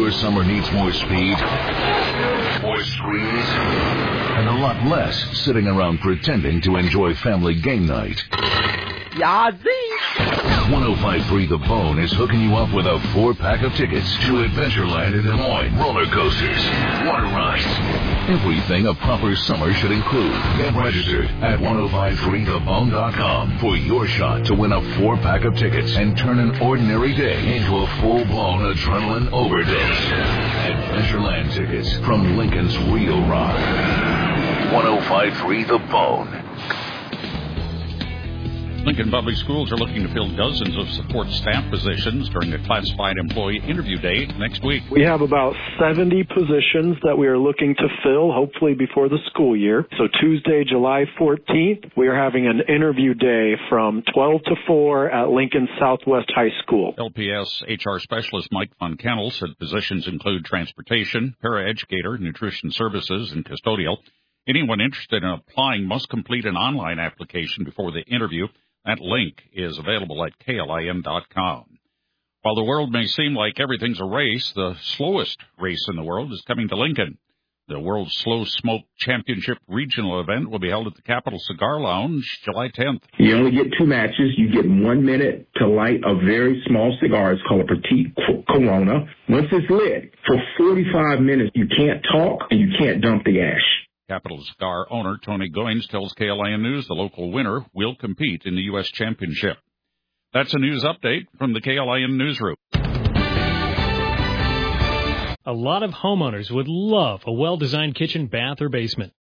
your summer needs more speed, more screens, and a lot less sitting around pretending to enjoy family game night. Yazzie! 105.3 The Bone is hooking you up with a 4-pack of tickets to Adventureland in Des Moines, roller coasters, water rides, everything a proper summer should include. Get registered at 1053thebone.com for your shot to win a 4-pack of tickets and turn an ordinary day into a full-blown adrenaline overdose. Adventureland tickets from Lincoln's Real Rock. 1053 The Bone. Lincoln Public Schools are looking to fill dozens of support staff positions during a classified employee interview day next week. We have about 70 positions that we are looking to fill, hopefully before the school year. So Tuesday, July 14th, we are having an interview day from 12 to 4 at Lincoln Southwest High School. LPS HR Specialist Mike Von Kennel said positions include transportation, paraeducator, nutrition services, and custodial. Anyone interested in applying must complete an online application before the interview. That link is available at KLIN.com. While the world may seem like everything's a race, the slowest race in the world is coming to Lincoln. The World's Slow Smoke Championship regional event will be held at the Capitol Cigar Lounge July 10th. You only get 2 matches. You get 1 minute to light a very small cigar. It's called a Petite Corona. Once it's lit, for 45 minutes, you can't talk and you can't dump the ash. Capitol Cigar owner Tony Goins tells KLIN News the local winner will compete in the U.S. Championship. That's a news update from the KLIN Newsroom. A lot of homeowners would love a well-designed kitchen, bath, or basement.